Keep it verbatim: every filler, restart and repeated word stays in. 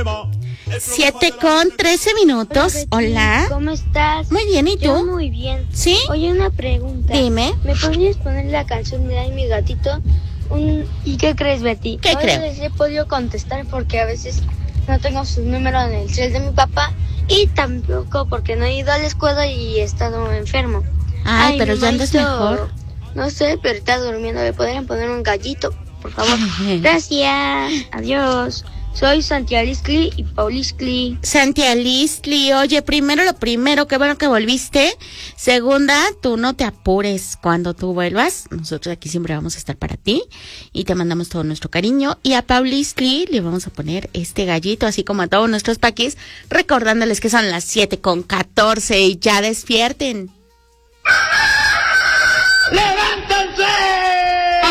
Siete con trece minutos. Hola. ¿Cómo estás? Muy bien, ¿y tú? Yo muy bien. ¿Sí? Oye, una pregunta. Dime. ¿Me podrías poner la canción de Ay, mi gatito? Un... ¿Y qué crees, Betty? ¿Qué no creo? les he podido contestar porque a veces no tengo su número en el cel de mi papá y tampoco porque no he ido a la escuela y he estado enfermo. Ay, Ay pero mi ya andas maízo, mejor. No sé, pero está durmiendo. ¿Me podrían poner un gallito, por favor? Gracias. Adiós. Soy Santialistli y Paulistli. Santi Alistli, oye, primero lo primero, qué bueno que volviste. Segunda, tú no te apures cuando tú vuelvas. Nosotros aquí siempre vamos a estar para ti y te mandamos todo nuestro cariño. Y a Paulistli le vamos a poner este gallito, así como a todos nuestros paquis, recordándoles que son las siete con catorce y ya despierten.